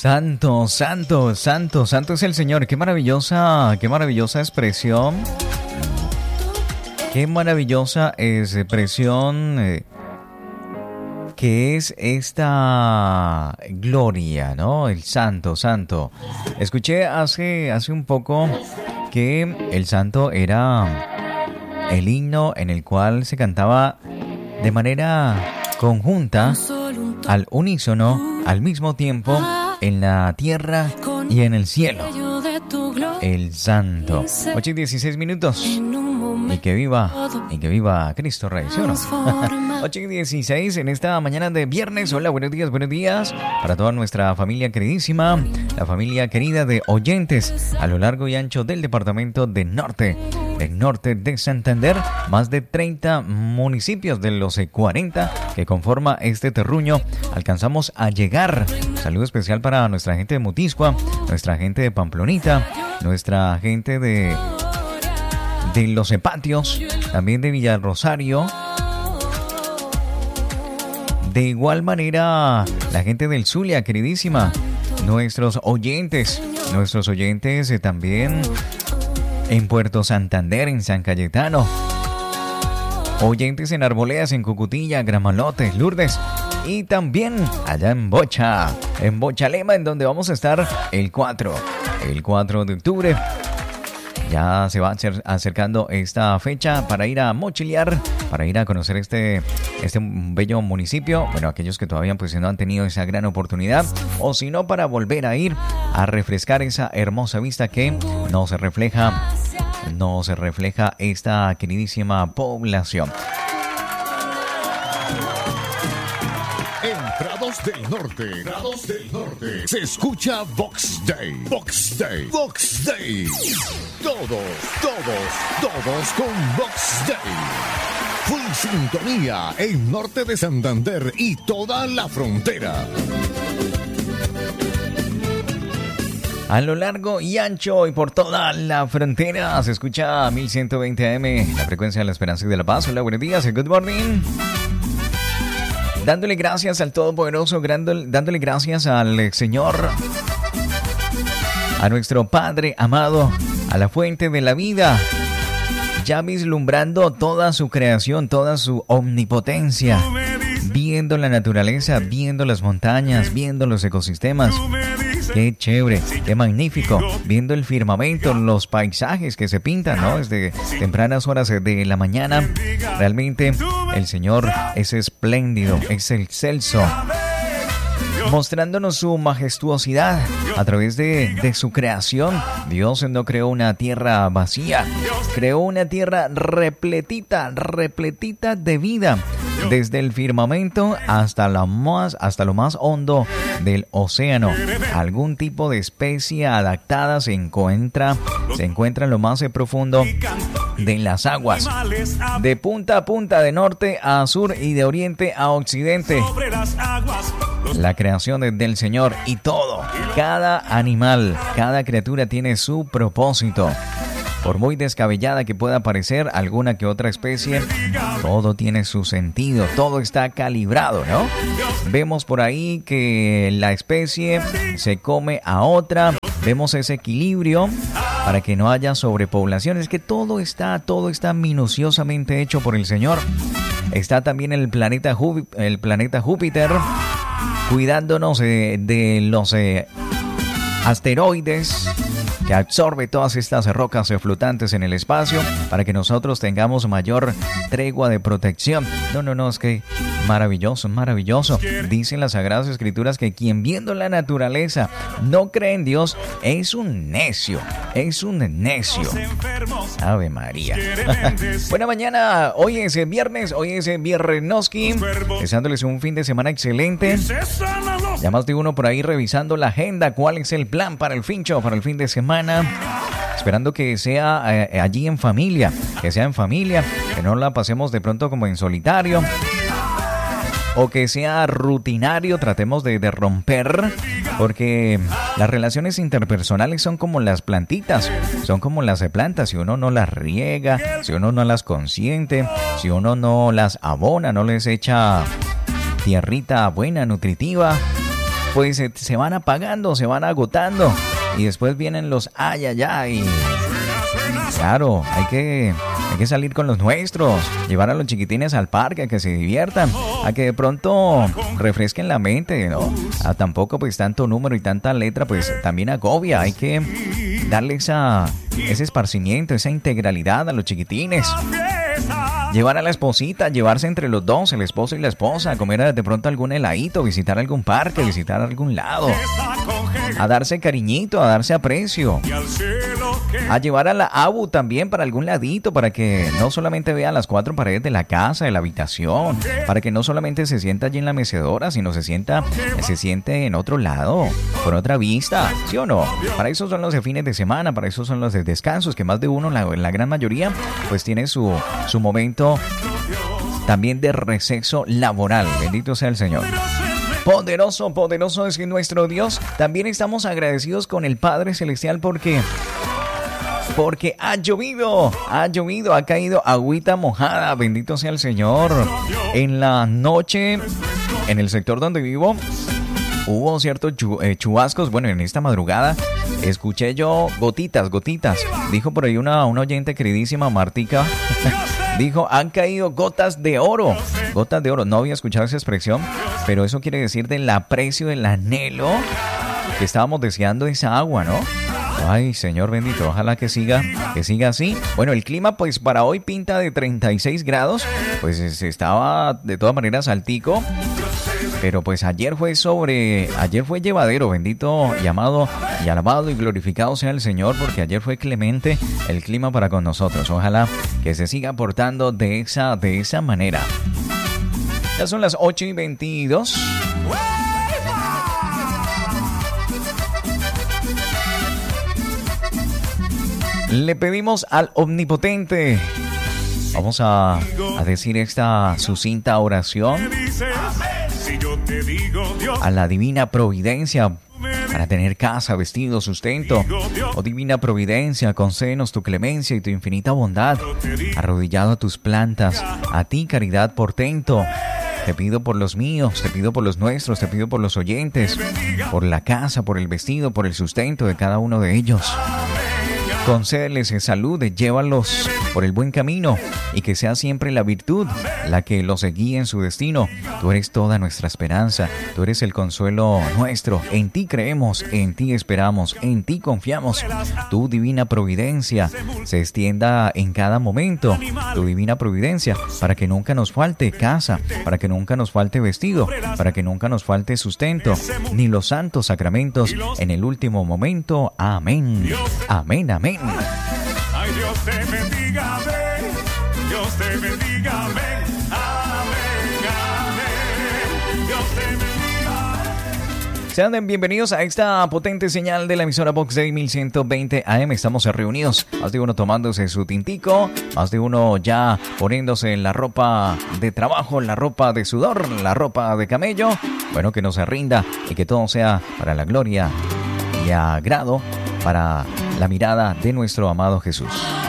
Santo, santo, santo, santo es el Señor. Qué maravillosa expresión. Qué maravillosa expresión que es esta gloria, ¿no? El santo, santo. Escuché hace un poco que el santo era el himno en el cual se cantaba de manera conjunta, al unísono, al mismo tiempo, en la tierra y en el cielo. El santo. 8:16 minutos. Y que viva Cristo Rey, ¿sí o no? 8:16 en esta mañana de viernes. Hola, buenos días para toda nuestra familia queridísima, la familia querida de oyentes a lo largo y ancho del departamento del norte de Santander. Más de 30 municipios de los 40 que conforma este terruño alcanzamos a llegar. Saludo especial para nuestra gente de Motiscua, nuestra gente de Pamplonita, nuestra gente de Los Epatios, también de Villarrosario. De igual manera, la gente del Zulia, queridísima. Nuestros oyentes también en Puerto Santander, en San Cayetano. Oyentes en Arboledas, en Cucutilla, Gramalote, Lourdes. Y también allá en Bochalema, en donde vamos a estar el 4 de octubre. Ya se va acercando esta fecha para ir a mochilear, para ir a conocer este bello municipio. Bueno, aquellos que todavía pues no han tenido esa gran oportunidad, o si no, para volver a ir a refrescar esa hermosa vista que nos refleja esta queridísima población. En Prados del Norte, se escucha Vox Day. Todos con Vox Day. Full sintonía en norte de Santander y toda la frontera. A lo largo y ancho y por toda la frontera se escucha 1120 AM, la frecuencia de la esperanza y de la paz. Hola, buenos días, good morning. Dándole gracias al Todopoderoso, dándole gracias al Señor, a nuestro Padre amado, a la fuente de la vida, ya vislumbrando toda su creación, toda su omnipotencia, viendo la naturaleza, viendo las montañas, viendo los ecosistemas. Qué chévere, qué magnífico, viendo el firmamento, los paisajes que se pintan, ¿no? Desde tempranas horas de la mañana. Realmente el Señor es espléndido, es excelso, mostrándonos su majestuosidad a través de su creación. Dios no creó una tierra vacía, creó una tierra repletita de vida, desde el firmamento hasta lo más hondo del océano. Algún tipo de especie adaptada se encuentra en lo más profundo de las aguas, de punta a punta, de norte a sur y de oriente a occidente. La creación del Señor y todo, cada animal, cada criatura tiene su propósito. Por muy descabellada que pueda parecer alguna que otra especie, todo tiene su sentido, todo está calibrado, ¿no? Vemos por ahí que la especie se come a otra, vemos ese equilibrio para que no haya sobrepoblación. Es que todo está minuciosamente hecho por el Señor. Está también el planeta Júpiter, cuidándonos de los asteroides, que absorbe todas estas rocas flotantes en el espacio para que nosotros tengamos mayor tregua de protección. No, es que maravilloso. Dicen las Sagradas Escrituras que quien viendo la naturaleza no cree en Dios es un necio. Ave María. Buena mañana, hoy es viernes, Viernoski, deseándoles un fin de semana excelente. Ya más de uno por ahí revisando la agenda, cuál es el plan para el fin de semana. Esperando que sea allí en familia, que no la pasemos de pronto como en solitario, o que sea rutinario. Tratemos de romper, porque las relaciones interpersonales son como las plantitas, son como las plantas. Si uno no las riega, si uno no las consiente, si uno no las abona, no les echa tierrita buena, nutritiva, pues se van apagando, se van agotando. Y después vienen los ay, ay, ay. Claro, hay que salir con los nuestros, llevar a los chiquitines al parque, a que se diviertan, a que de pronto refresquen la mente, ¿no? Tampoco pues tanto número y tanta letra pues también agobia, hay que darle ese esparcimiento, esa integralidad a los chiquitines. Llevar a la esposita, llevarse entre los dos, el esposo y la esposa, a comer de pronto algún heladito, visitar algún parque, visitar algún lado, a darse cariñito, a darse aprecio, a llevar a la abu también para algún ladito, para que no solamente vea las cuatro paredes de la casa, de la habitación, para que no solamente se sienta allí en la mecedora, sino se siente en otro lado, con otra vista, ¿sí o no? Para eso son los de fines de semana, para eso son los de descansos, que más de uno, la gran mayoría, pues tiene su momento también de receso laboral. Bendito sea el Señor. Poderoso, poderoso es nuestro Dios. También estamos agradecidos con el Padre Celestial porque ha llovido, ha caído agüita mojada. Bendito sea el Señor. En la noche, en el sector donde vivo, hubo ciertos chubascos. Bueno, en esta madrugada escuché yo gotitas. Dijo por ahí una oyente queridísima, Martica. Dijo, han caído gotas de oro. Gotas de oro. No había escuchado esa expresión, pero eso quiere decir del aprecio, del anhelo que estábamos deseando esa agua, ¿no? Ay, Señor bendito, ojalá que siga así. Bueno, el clima pues para hoy pinta de 36 grados. Pues estaba de todas maneras altico. Pero pues ayer fue llevadero, bendito y amado y alabado y glorificado sea el Señor, porque ayer fue clemente el clima para con nosotros. Ojalá que se siga portando de esa manera. Ya son las 8:22. Le pedimos al Omnipotente. Vamos a decir esta sucinta oración a la divina providencia para tener casa, vestido, sustento. Oh divina providencia, concédenos tu clemencia y tu infinita bondad. Arrodillado a tus plantas, a ti caridad portento. Te pido por los míos, te pido por los nuestros, te pido por los oyentes, por la casa, por el vestido, por el sustento de cada uno de ellos. Concédeles salud, llévalos por el buen camino y que sea siempre la virtud la que los guíe en su destino. Tú eres toda nuestra esperanza, tú eres el consuelo nuestro. En ti creemos, en ti esperamos, en ti confiamos. Tu divina providencia se extienda en cada momento. Tu divina providencia para que nunca nos falte casa, para que nunca nos falte vestido, para que nunca nos falte sustento, ni los santos sacramentos en el último momento. Amén. Amén, amén. Ay, Dios te bendiga, amén. Dios te bendiga, amén. Amén, amén. Dios te bendiga. Sean bienvenidos a esta potente señal de la emisora Box Day 1120 AM. Estamos reunidos, más de uno tomándose su tintico, más de uno ya poniéndose la ropa de trabajo, la ropa de sudor, la ropa de camello. Bueno, que no se rinda y que todo sea para la gloria y agrado para la mirada de nuestro amado Jesús.